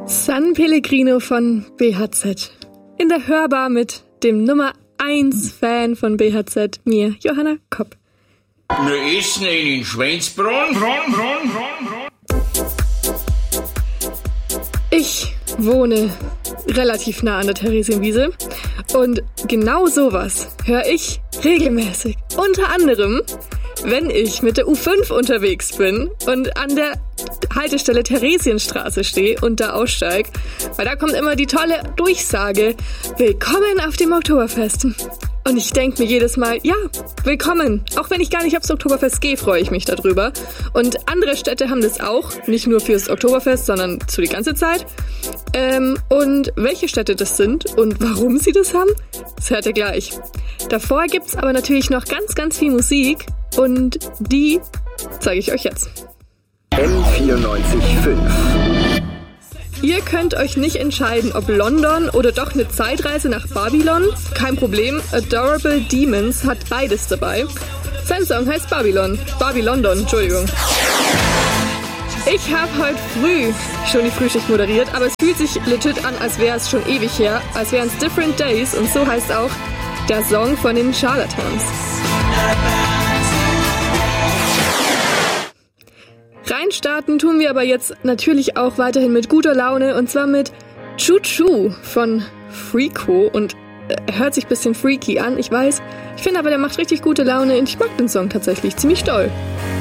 San Pellegrino von BHZ. In der Hörbar mit dem Nummer 1 Fan von BHZ, mir, Johanna Kopp. Wir essen in Schweinsbronn. Ich wohne relativ nah an der Theresienwiese und genau sowas höre ich regelmäßig. Unter anderem, wenn ich mit der U5 unterwegs bin und an der Haltestelle Theresienstraße stehe und da aussteige, weil da kommt immer die tolle Durchsage: Willkommen auf dem Oktoberfest. Und ich denke mir jedes Mal, ja, willkommen. Auch wenn ich gar nicht aufs Oktoberfest gehe, freue ich mich darüber. Und andere Städte haben das auch, nicht nur fürs Oktoberfest, sondern zu die ganze Zeit. Und welche Städte das sind und warum sie das haben, das hört ihr gleich. Davor gibt's aber natürlich noch ganz, ganz viel Musik und die zeige ich euch jetzt. M94.5. Ihr könnt euch nicht entscheiden, ob London oder doch eine Zeitreise nach Babylon. Kein Problem, Adorable Demons hat beides dabei. Sein Song heißt Babylon. London, Entschuldigung. Ich habe heute früh schon die Frühschicht moderiert, aber es fühlt sich legit an, als wäre es schon ewig her. Als wären es Different Days und so heißt auch der Song von den Charlatans. Reinstarten tun wir aber jetzt natürlich auch weiterhin mit guter Laune und zwar mit Choo Choo von Freako und hört sich ein bisschen freaky an, ich weiß. Ich finde aber, der macht richtig gute Laune und ich mag den Song tatsächlich ziemlich doll.